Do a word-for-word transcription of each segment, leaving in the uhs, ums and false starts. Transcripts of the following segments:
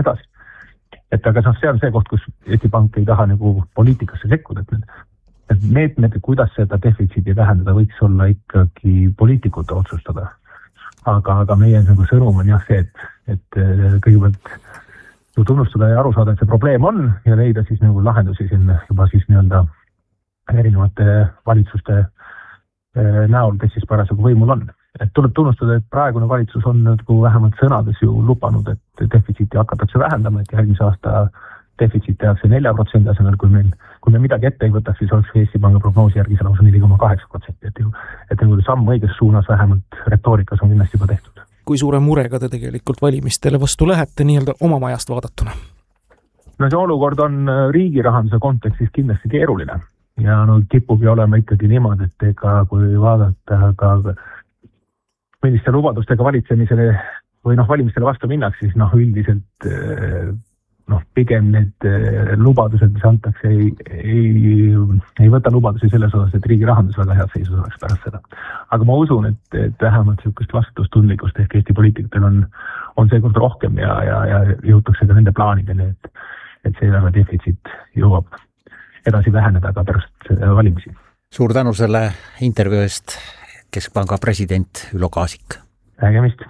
nii edasi. Et aga noh, see on see koht, kus Eesti Pank ei taha nagu poliitikasse sekkuda, et need, et meetmed, kuidas seda defitsiidi vähendada, võiks olla ikkagi poliitikute otsustada. Aga, aga meie nagu sõnum on jah see, et, et kõigepealt tunnustada ja aru saada, et see probleem on ja leida siis nagu lahendusi siin juba siis nii-öelda erinevate valitsuste näol, kes siis parasjagu võimul on. Et tuleb tunnustada, et praegune valitsus on nagu vähemalt sõnades ju lubanud, et defitsiiti hakatakse vähendama, et järgmise aasta defitsiit tehakse nelja protsendi asemel, kui meil, kui me midagi ette ei võtaks, siis oleks Eesti Panga prognoosi järgi see lausa neli koma kaheksa protsenti, et ju, et nagu samm õiges suunas vähemalt retoorikas on kindlasti juba tehtud. Kui suure murega te tegelikult valimistele vastu lähete nii-öelda oma majast vaadatuna? No see olukord on riigi rahanduse kontekstis kindlasti keeruline ja no kipub ju olema ikkagi niimoodi, et ega kui vaadata ka milliste lubadustega valitsemisele või noh, valimistele vastu minnaks, siis noh, üldiselt noh, pigem need lubadused, mis antakse, ei, ei, ei võta lubadusi selles osas, et riigi rahandus väga head seisus oleks pärast seda. Aga ma usun, et, et vähemalt niisugust vastutustundlikkust ehk Eesti poliitikutel on, on seekord rohkem ja, ja, ja jõutakse ka nende plaanideni, et, et see väga defitsiit jõuab edasi väheneda ka pärast valimisi. Suur tänu selle intervjuu eest, Keskpanga president Ülo Kaasik. Nägemist.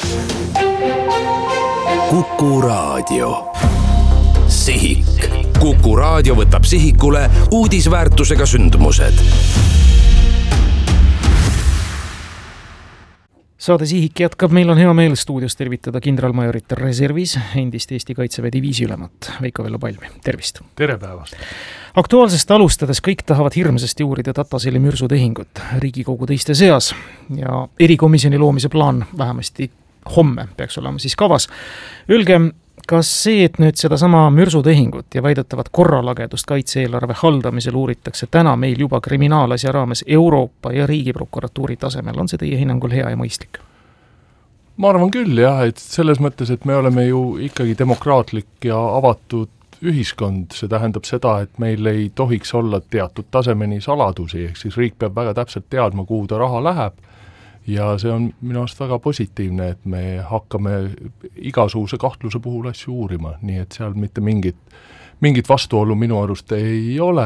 Kuku Raadio. Sihik. Kuku Raadio võtab sihikule uudisväärtusega sündmused. Saade Sihik jätkab, meil on hea meel stuudios tervitada kindralmajorit reservis, endist Eesti Kaitseväe diviisi ülemat Veiko Vello Palmi. Tervist! Tere päevast! Aktuaalsest alustades kõik tahavad hirmsasti uurida Tataseli mürsutehingut Riigikogu teiste seas ja erikomisjoni loomise plaan vähemasti homme peaks olema siis kavas. Öelge, kas see, et nüüd seda sama mürsutehingut ja väidetavat korralagedust kaitse-eelarve haldamisel uuritakse täna meil juba kriminaalasja raames Euroopa ja Riigiprokuratuuri tasemel, on see teie hinnangul hea ja mõistlik? Ma arvan küll jah, et selles mõttes, et me oleme ju ikkagi demokraatlik ja avatud ühiskond, see tähendab seda, et meil ei tohiks olla teatud tasemeni saladusi, ehk siis riik peab väga täpselt teadma, kuhu ta raha läheb ja see on minu arust väga positiivne, et me hakkame igasuguse kahtluse puhul asju uurima, nii et seal mitte mingit, mingit vastuolu minu arust ei ole.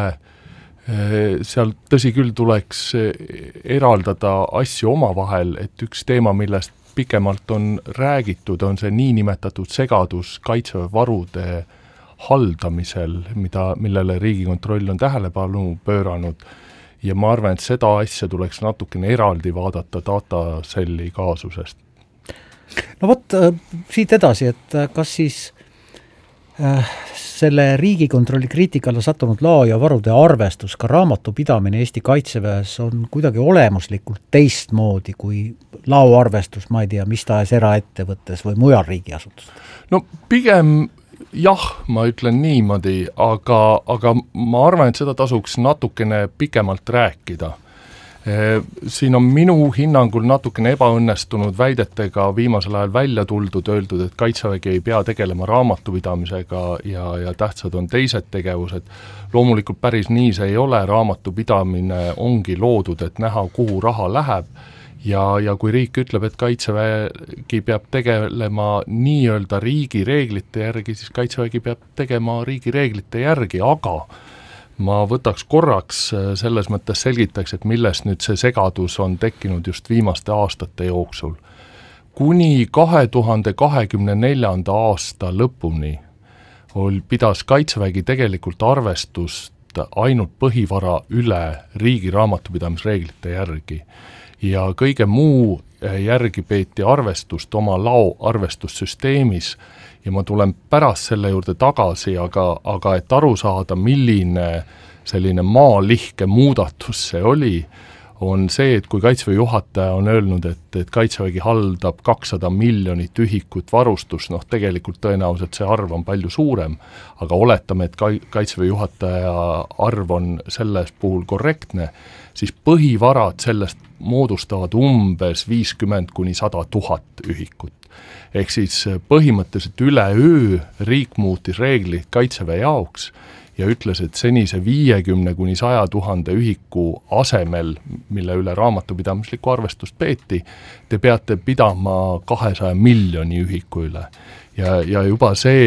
Seal tõsi küll tuleks eraldada asju omavahel, et üks teema, millest pikemalt on räägitud, on see niinimetatud segadus kaitsevarude haldamisel, mida, millele Riigikontroll on tähelepanu pööranud ja ma arvan, et seda asja tuleks natukene eraldi vaadata Datacelli kaasusest. No vot, siit edasi, et kas siis äh, selle Riigikontrolli kriitikale sattunud lao ja varude arvestus, ka raamatupidamine Eesti Kaitseväes on kuidagi olemuslikult teistmoodi kui lao arvestus, ma ei tea, mis tahes eraettevõttes või mujal riigiasutus? No pigem jah, ma ütlen niimoodi, aga, aga ma arvan, et seda tasuks natukene pikemalt rääkida. Siin on minu hinnangul natukene ebaõnnestunud väidetega viimasel ajal välja tuldud, öeldud, et Kaitsevägi ei pea tegelema raamatupidamisega ja, ja tähtsad on teised tegevused. Loomulikult päris nii see ei ole, raamatupidamine ongi loodud, et näha, kuhu raha läheb. Ja, ja kui riik ütleb, et Kaitsevägi peab tegelema nii-öelda riigi reeglite järgi, siis Kaitsevägi peab tegema riigi reeglite järgi, aga ma võtaks korraks selles mõttes selgitaks, et millest nüüd see segadus on tekkinud just viimaste aastate jooksul. Kuni kahe tuhande kahekümne neljanda aasta lõpuni ol, pidas Kaitsevägi tegelikult arvestust ainult põhivara üle riigi raamatupidamisreeglite järgi. Ja kõige muu järgi peeti arvestust oma lao arvestussüsteemis ja ma tulen pärast selle juurde tagasi, aga, aga et aru saada, milline selline maalihke muudatus see oli, on see, et kui Kaitseväe juhataja on öelnud, et, et Kaitsevägi haldab kakssada miljonit ühikut varustust, noh tegelikult tõenäoliselt see arv on palju suurem, aga oletame, et Kaitseväe juhataja arv on selles puhul korrektne, siis põhivarad sellest moodustavad umbes viiskümmend kuni sada tuhat ühikut. Ehk siis põhimõtteliselt üle öö riik muutis reeglid Kaitseväe jaoks ja ütles, et senise viiekümne kuni saja tuhande ühiku asemel, mille üle raamatupidamislikku arvestust peeti, te peate pidama kahesaja miljoni ühiku üle. Ja, ja juba see